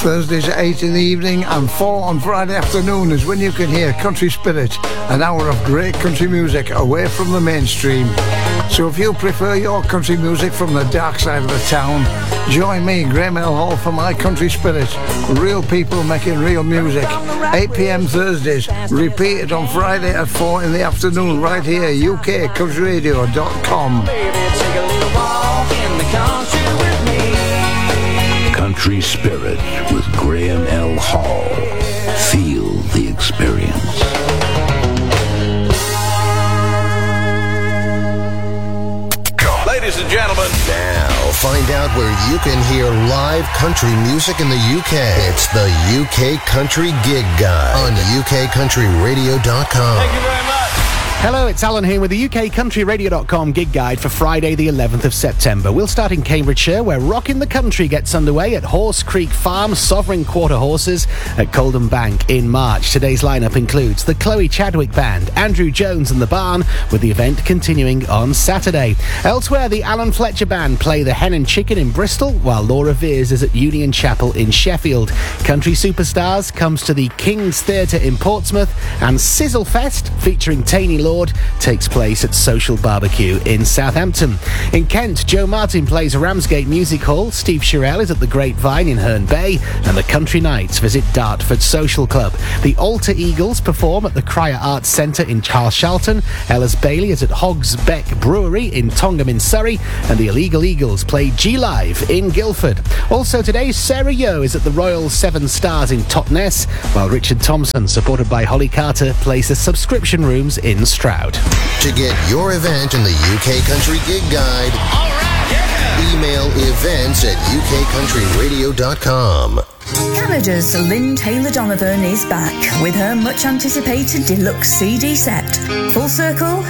Thursdays at 8 in the evening and 4 on Friday afternoon is when you can hear Country Spirit, an hour of great country music away from the mainstream. So if you prefer your country music from the dark side of the town, join me, Graham L. Hall, for my Country Spirit. Real people making real music. 8 p.m. Thursdays, repeated on Friday at 4 in the afternoon, right here, ukcountryradio.com. Country Spirit with Graham L. Hall. Feel the experience. Ladies and gentlemen, now find out where you can hear live country music in the UK. It's the UK Country Gig Guide on ukcountryradio.com. thank you very much. Hello, it's Alan here with the ukcountryradio.com gig guide for Friday the 11th of September. We'll start in Cambridgeshire, where Rockin' the Country gets underway at Horse Creek Farm, Sovereign Quarter Horses at Coldham Bank in March. Today's lineup includes the Chloe Chadwick Band, Andrew Jones and the Barn, with the event continuing on Saturday. Elsewhere, the Alan Fletcher Band play the Hen and Chicken in Bristol, while Laura Veers is at Union Chapel in Sheffield. Country Superstars comes to the King's Theatre in Portsmouth, and Sizzle Fest, featuring Taney Lord, takes place at Social Barbecue in Southampton. In Kent, Joe Martin plays Ramsgate Music Hall, Steve Shirell is at the Grapevine in Herne Bay, and the Country Knights visit Dartford Social Club. The Alter Eagles perform at the Cryer Arts Centre in Carshalton, Ellis Bailey is at Hogs Beck Brewery in Tongham in Surrey, and the Illegal Eagles play G-Live in Guildford. Also today, Sarah Yeo is at the Royal Seven Stars in Totnes, while Richard Thompson, supported by Holly Carter, plays the Subscription Rooms in Stroud. To get your event in the UK Country Gig Guide, email events at ukcountryradio.com. Canada's Lynn Taylor Donovan is back with her much anticipated deluxe CD set. Full Circle